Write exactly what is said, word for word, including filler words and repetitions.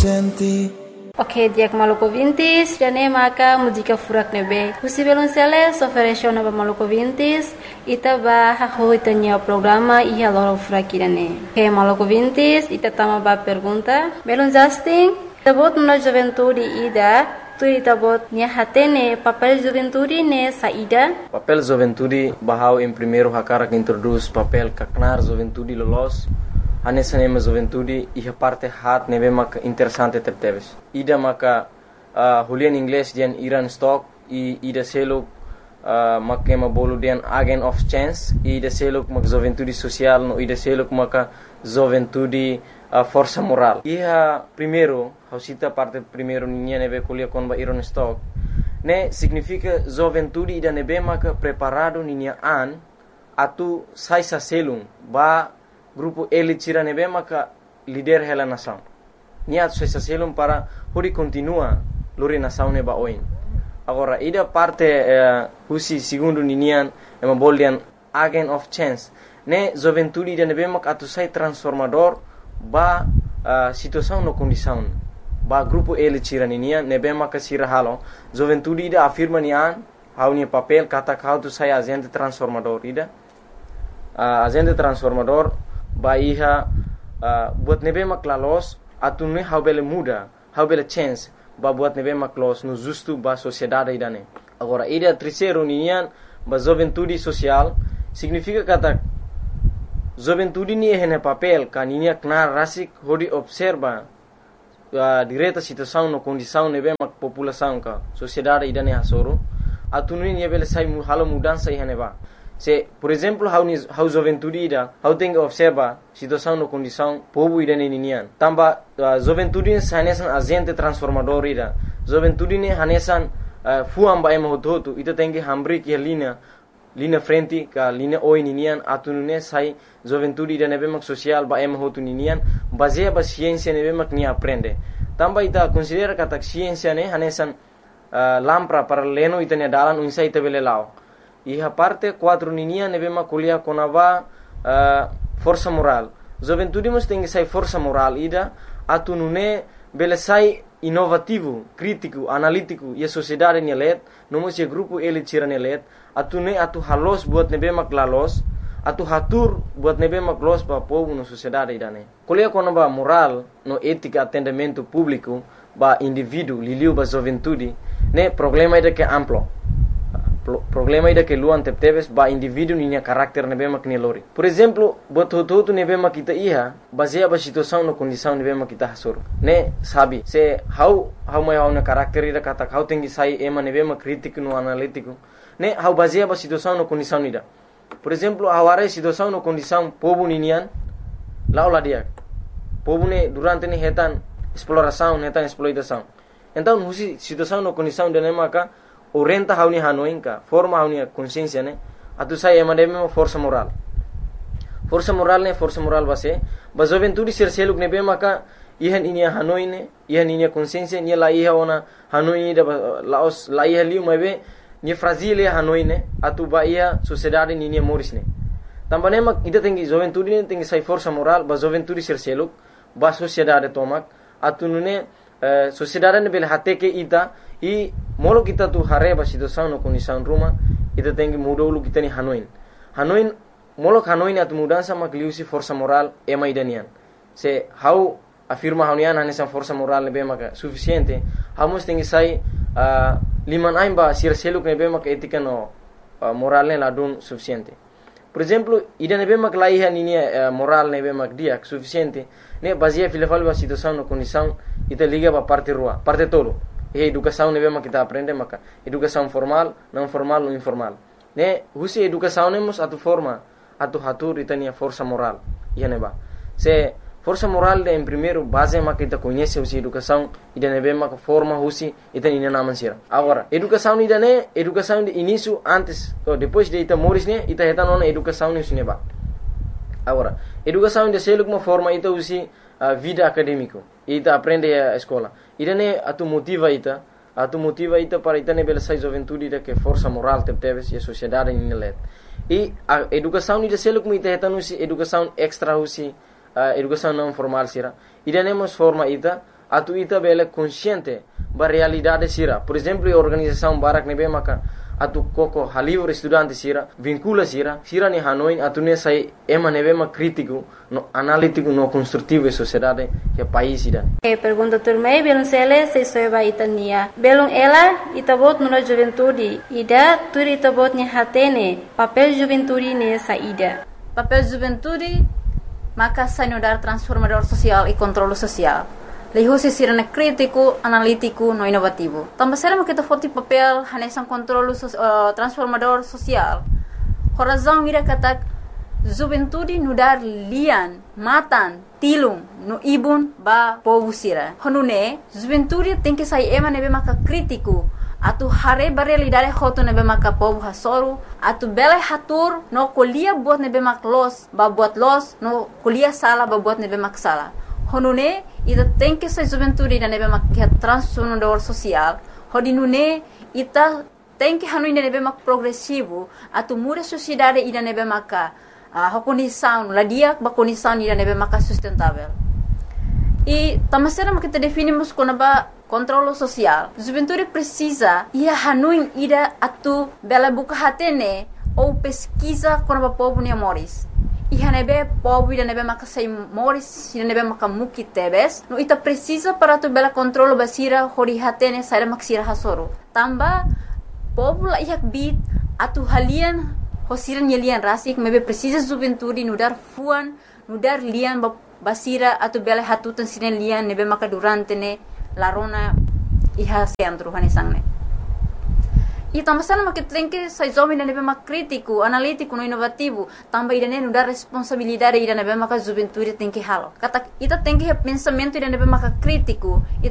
senti. Ok, diak Maluku Vintis, dane maka muzika furak nebe. Husi belum sele, soferesho naba Maluku Vintis, ita ba hakho itanya programa iya loro furak dane. Ok, Maluku Vintis, ita tama ba pergunta. Belum Justin, tabot na juventude ida, tu ita bot nia hatene papel juventude ne saída. Papel juventude bahau em primeiro hakara que introduz papel kaknar juventude lolos. Anessa nema juventude iha parte hat nebe mak interessante tepteves. Ida maka uh, hulian English dian Iran stock i ida seluk uh, mak ema bolu dian agent of chance ida seluk mak juventude social no ida seluk maka juventude uh, força moral. Iha primeiro hausita parte primeiro ninha nebe kulia kon ba Iran stock ne significa juventude ida nebe maka preparado ninha an atu sai sa selung ba grupo ele tira nebe maka líder hela nação. Niat sua selum para hori continua lori nação neba oin. Agora ida parte uh, husi segundo ninian ema boldian agent of chance. Ne juventude ida nebe maka atu sai transformador ba uh, situação no condição. Ba grupo ele tira ninian nebe maka sira halo. Juventude ida afirma nian hau ni papel kata kau tu sai agente transformador ida. Uh, agente transformador ba iha uh, buat nebe maklalos atune how bele muda how bele chance ba buat nebe maklos no justo ba sociedade idane. Agora ida terceiro nian ba juventude social significa kata juventude ni hene papel kaninia knar rasik hodi observa uh, direta situação no condição nebe mak população ka sociedade idane hasoro atune ni bele sai mu halo mudança ihane ba. Se, por exemplo, how ni how juventude ida, how tem observa situação no condição povo ida ni nian. Tamba uh, juventude hanesan agente transformador ida. Juventude ni hanesan uh, fuam ba ema hototo ita tem que hambri que linha linha frente ka linha oi nian atunune sai juventude ida nebe mak social ba ema hotu nian baseia ba ciência nebe mak ni aprende. Tamba ita considera kata ciência ne hanesan uh, lampra para leno ita ne dalan unsa ita bele lao. Iha parte quatro ninia nebe ma kuliah konava uh, força moral. Juventude mus tem que sai força moral ida atunune bele sai inovativo, crítico, analítico e a sociedade nelet, nomos e grupo ele tira nelet, atune atu halos buat nebe mak lalos, atu hatur buat nebe mak los pa povo no sociedade idane. Kuliah konava moral no ética atendimento público ba indivíduo liliu ba juventude, ne problema ida que amplo. Problema ida que luan tepteves ba indivíduo ninya karakter nebe mak nelori. Por exemplo, bot hotu nebe mak kita iha baseia ba situação no condição nebe mak kita hasur. Ne sabi se how how mai how na karakter ida kata how tengi sai ema nebe mak crítico no analítico. Ne how baseia ba situação no condição ida. Por exemplo, aware situação no condição povo ninian laula dia. Povo ne durante ni hetan exploração, hetan exploitação. Então, husi situação no condição de nemaka orienta hauni hanoinka forma hauni consciência ne atu sai ema deme força moral força moral ne força moral base ba juventude ser seluk ne be maka ihan inia hanoine ihan inia consciência ni la iha ona hanoi da laos la iha liu mebe ni fragile hanoine atu ba ia sociedade ni ni moris ne tambane mak ida tengi juventude ne tengi sai força moral ba juventude ser seluk ba sociedade tomak atu nune uh, sociedade ne bele hate ke ita i molo kita tu hareba situação no condição ruma ita tem que mudar o kita ni hanoin hanoin molo hanoin atu mudança makliusi força moral e maidanian se how afirma hanian hanesa força moral ne bema suficiente hamos tem que sai uh, liman aimba sir seluk ne bema etika no uh, moral ne ladun suficiente. Por exemplo, ida ne bema laiha ni uh, moral ne bema dia suficiente ne baseia filafal ba situação no condição ita liga ba parte rua parte tolo. E educação ne bema kita aprende maka educação formal, não formal ou informal. Ne husi educação nemos atu forma atu hatur itania força moral. Ia neba. Se força moral de em primeiro base maka kita conhece husi educação ida ne bema forma husi itania naman sira. Agora, educação ida ne educação de início antes ou depois de ita moris ne ita heta nona educação ne neba. Agora, educação de seluk uma forma ita husi uh, vida acadêmico. Ita aprende a escola. Ida ne atu motiva ita, atu motiva ita para ita ne bela sai juventude ida que força moral tepteves e a sociedade ni let. E a educação ida seluk mu ita heta nusi educação extra husi uh, educação não formal sira. Ida ne mos forma ita atu ita bele consciente ba realidade sira. Por exemplo, a organização Barak nebe maka atu koko halivre estudante sira vincula sira sira ni Hanoi atu ne sai ema nebe ma crítico no analítico no construtivo e sociedade que país ida. E pergunta turmei belum sele se soeba itania belum ela itabot nuna juventude ida turi itabot ni hatene papel juventude ne saída. Papel juventude maka sanudar transformador social e controle social. Leho se sirene crítico, analítico, no inovativo. Também será que foto papel hanesan controle uh, transformador social. Horazão ira kata juventude nudar lian, matan, tilung, no ibun ba povo sira. Honune juventude tem que sair ema nebe maka crítico. Atu hare ba realidade hoto nebe maka povo hasoru. Atu bele hatur no kolia buat nebe mak los, ba buat los, no kolia sala ba buat nebe mak sala. Honune ita tem que ser juventude ida nebe mak transformador social. Hodinune ita tem que hanu ida nebe mak progressivo. Atu muda sociedade ida nebe maka uh, condição, la dia ba condição ida nebe maka sustentável. E tamasera mak kita definimos como ba controle social. Juventude precisa ia hanu ida atu bela buka hatene ou pesquisa como ba povo ni amores. E hanebe povo ida nebe maka sei moris ida nebe maka muki tebes no ita precisa para tu bela controle basira hori hatene saira maksira hasoro tamba povo la ihak bit atu halian hosiran yelian rasik mebe precisa juventude nudar fuan nudar lian basira atu bela hatutan sinen lian nebe maka durante ne larona iha centro hanesangne. E tamasana maket lenke sai zomi nebe mak crítico, analítico, no inovativo, tamba ida ne dar responsabilidade ida nebe mak juventude tem que halo. Kata ita tem que pensamento ida nebe mak crítico.